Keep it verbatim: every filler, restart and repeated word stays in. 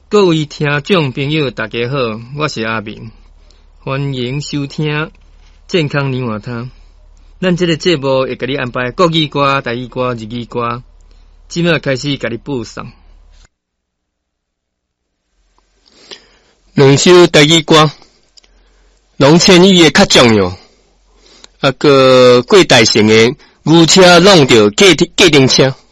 各位听众朋友，大家好，我是阿明，欢迎收听健康年华汤。咱这个节目会给你安排国语歌、台语歌、日语歌，即马开始给你播送。两首台语歌，龙千羽的较重要，啊个郭大成的牛车弄着计计程车。